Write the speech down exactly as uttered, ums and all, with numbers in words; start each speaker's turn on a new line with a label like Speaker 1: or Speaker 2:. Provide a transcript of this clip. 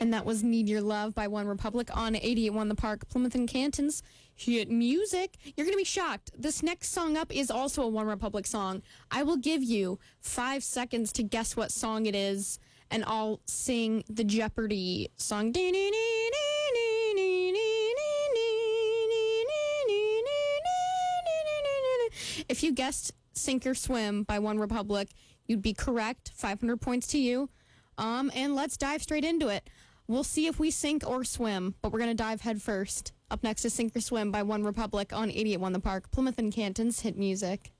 Speaker 1: And that was Need Your Love by One Republic on eighty-eight point one The Park, Plymouth and Canton's hit music. You're going to be shocked. This next song up is also a One Republic song. I will give you five seconds to guess what song it is, and I'll sing the Jeopardy song. If you guessed Sink or Swim by One Republic, you'd be correct. five hundred points to you. Um, and let's dive straight into it. We'll see if we sink or swim, but we're going to dive head first. Up next is Sink or Swim by One Republic on eighty-eight point one The Park, Plymouth and Canton's hit music.